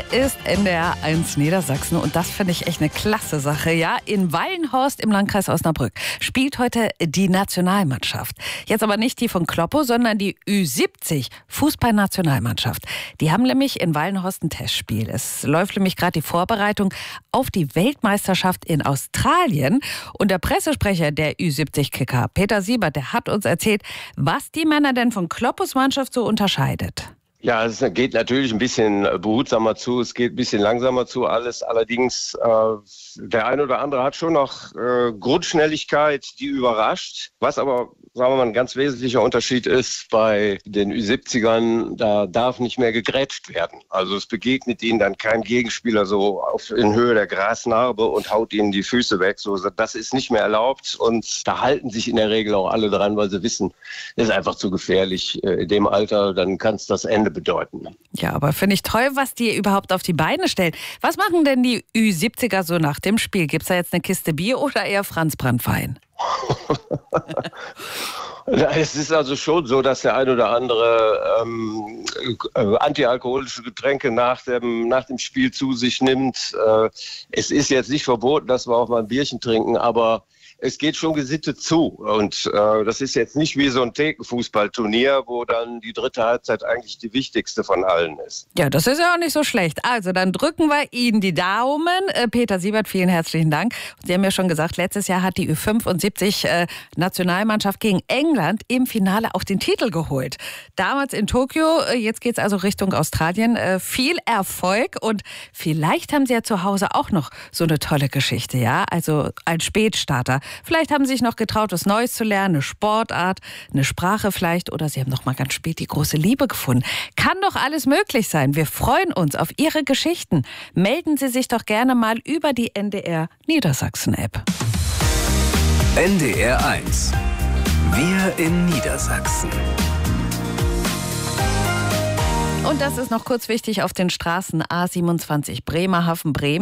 ist NDR 1 Niedersachsen und das finde ich echt eine klasse Sache. Ja, in Wallenhorst im Landkreis Osnabrück spielt heute die Nationalmannschaft. Jetzt aber nicht die von Kloppo, sondern die Ü70 Fußballnationalmannschaft. Die haben nämlich in Wallenhorst ein Testspiel. Es läuft nämlich gerade die Vorbereitung auf die Weltmeisterschaft in Australien. Und der Pressesprecher der Ü70-Kicker, Peter Siebert, der hat uns erzählt, was die Männer denn von Kloppos Mannschaft so unterscheidet. Ja, es geht natürlich ein bisschen behutsamer zu, es geht ein bisschen langsamer zu alles. Allerdings, der eine oder andere hat schon noch Grundschnelligkeit, die überrascht. Was aber, sagen wir mal, ein ganz wesentlicher Unterschied ist, bei den Ü70ern, da darf nicht mehr gegrätscht werden. Also es begegnet ihnen dann kein Gegenspieler so in Höhe der Grasnarbe und haut ihnen die Füße weg. So, das ist nicht mehr erlaubt und da halten sich in der Regel auch alle dran, weil sie wissen, das ist einfach zu gefährlich. In dem Alter, dann kann es das Ende bedeuten. Ja, aber finde ich toll, was die überhaupt auf die Beine stellen. Was machen denn die Ü70er so nach dem Spiel? Gibt es da jetzt eine Kiste Bier oder eher Franz Brandwein? Es ist also schon so, dass der ein oder andere antialkoholische Getränke nach dem Spiel zu sich nimmt. Es ist jetzt nicht verboten, dass wir auch mal ein Bierchen trinken, aber es geht schon gesittet zu und das ist jetzt nicht wie so ein Thekenfußballturnier, wo dann die dritte Halbzeit eigentlich die wichtigste von allen ist. Ja, das ist ja auch nicht so schlecht. Also dann drücken wir Ihnen die Daumen. Peter Siebert, vielen herzlichen Dank. Sie haben ja schon gesagt, letztes Jahr hat die Ü75 Nationalmannschaft gegen England im Finale auch den Titel geholt. Damals in Tokio, jetzt geht's also Richtung Australien. Viel Erfolg und vielleicht haben Sie ja zu Hause auch noch so eine tolle Geschichte, ja? Also als Spätstarter. Vielleicht haben Sie sich noch getraut, was Neues zu lernen, eine Sportart, eine Sprache vielleicht oder Sie haben noch mal ganz spät die große Liebe gefunden. Kann doch alles möglich sein. Wir freuen uns auf Ihre Geschichten. Melden Sie sich doch gerne mal über die NDR Niedersachsen-App. NDR 1. Wir in Niedersachsen. Und das ist noch kurz wichtig auf den Straßen A27 Bremerhaven-Bremen.